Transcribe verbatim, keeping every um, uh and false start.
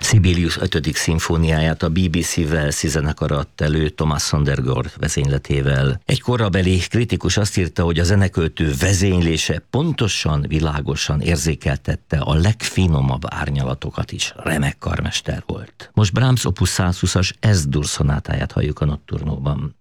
Sibelius ötödik szimfóniáját a bé bé cé Walesi zenekar adta elő Thomas Sondergaard vezényletével. Egy korabeli kritikus azt írta, hogy a zeneköltő vezénylése pontosan, világosan érzékeltette a legfinomabb árnyalatokat is. Remek karmester volt. Most Brahms opus százhúszas Es-dur szonátáját halljuk a Notturnóban.